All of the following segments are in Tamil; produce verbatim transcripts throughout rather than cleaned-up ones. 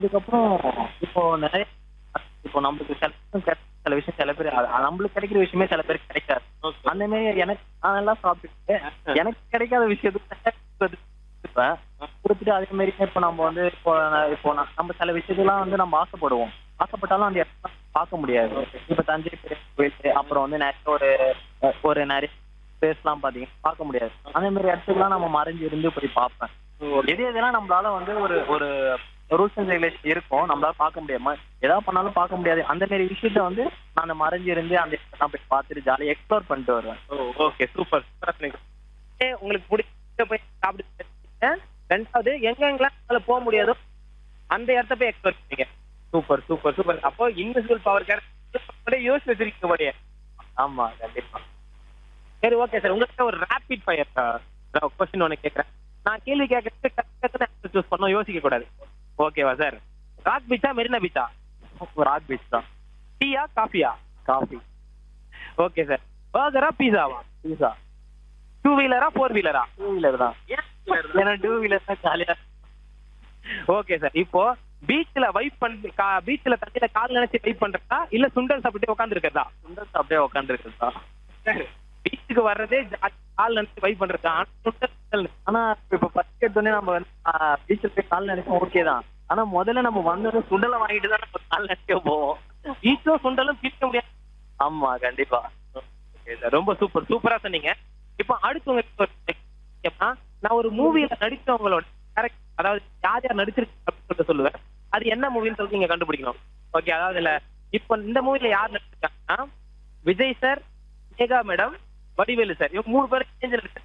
இதுக்கப்புறம் இப்போ நிறைய இப்போ நம்மளுக்கு சில விஷயம் சில விஷயம் சில பேர் நம்மளுக்கு கிடைக்கிற விஷயமே சில பேருக்கு கிடைக்காது. அந்த மாதிரி எனக்கு நான் நல்லா சாப்பிட்டு எனக்கு கிடைக்காத விஷயத்துக்கு கொடுத்துட்டு அதே மாதிரி இப்போ நம்ம வந்து இப்போ இப்போ நம்ம சில விஷயத்தெல்லாம் வந்து நம்ம ஆசைப்படுவோம். ஆசைப்பட்டாலும் அந்த இடத்துல பார்க்க முடியாது. இப்போ தஞ்சை பெரிய கோயில் அப்புறம் வந்து நிறைய ஒரு ஒரு நிறைய பிளேஸ்லாம் பார்த்தீங்கன்னா பார்க்க முடியாது. அந்த மாதிரி இடத்துக்குலாம் நம்ம மறைஞ்சு இருந்து போய் பார்ப்பேன். எது எதெல்லாம் நம்மளால வந்து ஒரு ஒரு ரூல்ஸ் அண்ட் ரெகுலேஷன் இருக்கும் நம்மளால பார்க்க முடியாம ஏதாவது பண்ணாலும் பார்க்க முடியாது. அந்த மாதிரி விஷயத்த வந்து நான் மறைஞ்சு இருந்து அந்த இடத்தான் போய் பார்த்துட்டு ஜாலியாக எக்ஸ்ப்ளோர் பண்ணிட்டு வருவேன். Okay super. உங்களுக்கு பிடிச்ச போய் சாப்பிட்டு ரெண்டாவது எங்கெங்கெல்லாம் போக முடியாதோ அந்த இடத்த போய் எக்ஸ்ப்ளோர் பண்ணீங்க. Super super super. அப்போ இன்விசிபிள் பவர் கேரக்டர் யோசிச்சு வச்சிருக்கீங்க போலயே. ஆமா கண்டிப்பா. சரி ஓகே சார், உங்கள்கிட்ட ஒரு ரேபிட் ஃபயர் கொஸ்டின் ஒன்று கேட்குறேன். நான் கேள்வி கேட்கறதுக்கு சூஸ் பண்ணோம், யோசிக்க கூடாது. ஓகேவா sir? Rock பீச்சா Marina பீச்சா? Rock beach தான். டீயா காஃபியா? காஃபி. Okay sir. பர்கரா பீஸாவா? பீஸா. Two வீலரா four வீலரா? டூ வீலர் தான். ஏன்னா டூ வீலர் தான் ஜாலியா. Okay sir. இப்போ பீச்ல வைப் பண்ணி பீச்ல தண்ணியில கால் நினைச்சு வைப் பண்றதா இல்ல சுண்டல் சாப்பிட்டு உட்காந்து இருக்கிறதா? சுண்டல் சாப்பிட்டே உட்காந்து இருக்கிறதா. பீச்சுக்கு வர்றதே கால் நினைச்சு வைப் பண்றதா? ஆனா இப்ப ஃபர்ஸ்ட் எடுத்தோடனே நம்ம வந்து பீச்சில் போய் கால் நினைச்சோம் ஓகே தான். ஆனா முதல்ல நம்ம வந்தோடனே சுண்டலை வாங்கிட்டு தான் நம்ம கால் நினைக்க போவோம். பீச்சும் சுண்டலும் பிரிக்க முடியாது. ஆமா கண்டிப்பா. ஓகே சார், ரொம்ப சூப்பர் சூப்பரா சொன்னீங்க. இப்போ அடுத்து உங்களுக்கு நான் ஒரு மூவியில நடிச்சவங்களோட கேரக்டர், அதாவது யார் யார் நடிச்சிருக்கு அப்படின்னு சொல்லிட்டு சொல்லுவேன். அது என்ன மூவின்னு சொல்லிட்டு நீங்க கண்டுபிடிக்கணும். ஓகே, அதாவது இல்ல இப்போ இந்த மூவில யார் நடிச்சிருக்காங்கன்னா Vijay sir, Megha madam, Vadivelu sir, இவங்க மூணு பேரும் சேர்ந்து நடிச்சிருக்காங்க.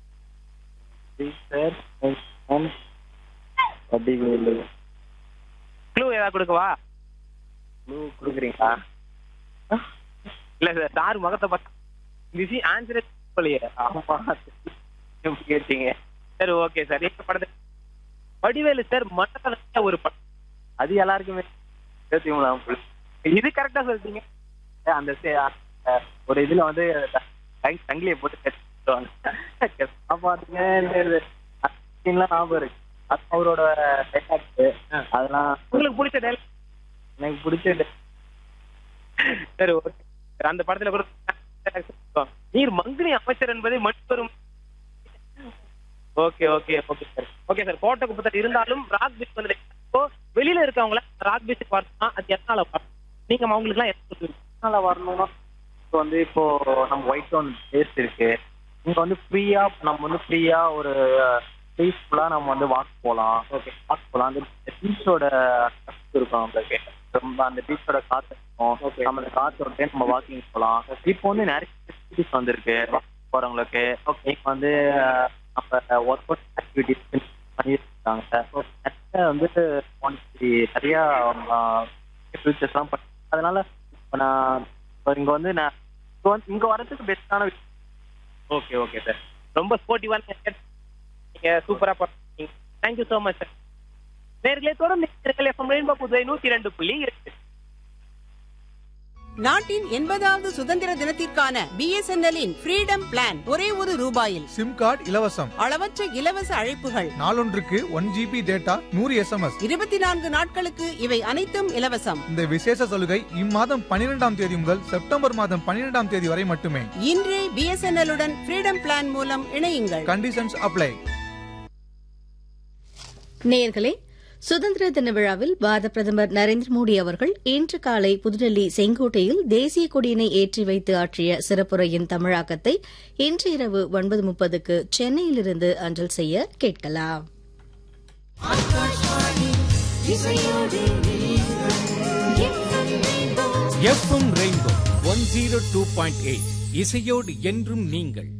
க்ளூ ஏதாவது கொடுக்கவா? க்ளூ கொடுக்குறீங்களா? இல்ல சார், சார் முகத்தை பார்த்தா ஆன்சரே கேட்டீங்க. சரி ஓகே சார். இந்த படத்தை வடிவேலு சார் மண்டல ஒரு படம், அது எல்லாருக்குமே இது கரெக்டா சொல்லிட்டீங்க. அந்த ஒரு இதுல வந்து சங்கிலியை போட்டு பாத்துங்க ஞாபகம் இருக்கு. அவரோட அதெல்லாம் உங்களுக்கு பிடிச்ச டைலாக்? எனக்கு பிடிச்ச. சரி ஓகே. அந்த படத்துல கூட நீர் மங்கினி அமைச்சர் என்பதை மற்றொரும். Okay okay okay sir. Okay sir, கோட்டை குப்பத்தில் இருந்தாலும் ராக் பீச் வந்து வெளியில இருக்கவங்கள ராக் பீச்சுக்கு வரணும்னா அது எத்தனால வரணும்? நீங்க அவங்களுக்கு எல்லாம் எத்தனால வரணும்னா இப்போ வந்து இப்போ நம்ம ஒயிட் டவுன் பிளேஸ் இருக்கு. இங்க வந்து ஃப்ரீயா நம்ம வந்து ஃப்ரீயா ஒரு பீஸ்ஃபுல்லா நம்ம வந்து வாக் போகலாம். ஓகே, வாக் போகலாம். அந்த பீச்சோட இருக்கும் நம்மளுக்கு ரொம்ப, அந்த பீச்சோட காத்து இருக்கும். நம்ம அந்த காத்தோட நம்ம வாக்கிங் போகலாம். இப்போ வந்து நிறைய ஃபெசிலிட்டிஸ் வந்திருக்கு போறவங்களுக்கு. ஓகே, இப்போ வந்து நம்ம ஒர்க் அவுட் ஆக்டிவிட்டிஸ் பண்ணிட்டு இருக்காங்க. நிறைய வந்து நிறைய ஃபியூச்சர்ஸ்லாம் பண்ணி, அதனால இப்போ நான் இங்க வந்து நான் இங்க வரதுக்கு பெஸ்டான விஷயம். ஓகே ஓகே சார், ரொம்ப ஸ்போர்ட்டிவான நீங்க சூப்பரா பண்ணீங்க. Thank you so much sir. நேர்களே தொடர்ந்து புதுவை நூத்தி ரெண்டு புள்ளி இருக்கு. நாட்டின் எண்பதாவது சுதந்திர தினத்திற்கான பிஎஸ்என்எல்லின் ஃப்ரீடம் பிளான் ஒரே ஒரு ரூபாயில். சிம் கார்டு இலவசம். அளவற்ற இலவச அழைப்புகள். நாளொன்றுக்கு ஒன் ஜிபி டேட்டா, நூறு எஸ்எம்எஸ். இருபத்தி நான்கு நாட்களுக்கு இவை அனைத்தும் இலவசம். இந்த விசேஷ சலுகை இம்மாதம் பன்னிரெண்டாம் தேதி முதல் செப்டம்பர் மாதம் பன்னிரெண்டாம் தேதி வரை மட்டுமே. இன்றே பிஎஸ்என்எல் உடன் ஃப்ரீடம் பிளான் மூலம் இணையுங்கள். Conditions apply. நேயர்களே, சுதந்திர தின விழாவில் பாரத பிரதமர் நரேந்திர மோடி அவர்கள் இன்று காலை புதுடெல்லி செங்கோட்டையில் தேசிய கொடியினை ஏற்றி வைத்து ஆற்றிய சிறப்புரையின் தமிழாக்கத்தை இன்று இரவு ஒன்பது முப்பதுக்கு சென்னையிலிருந்து அஞ்சல் செய்ய கேட்கலாம். FM rainbow one zero two point eight இசையோடு என்றும் நீங்கள்.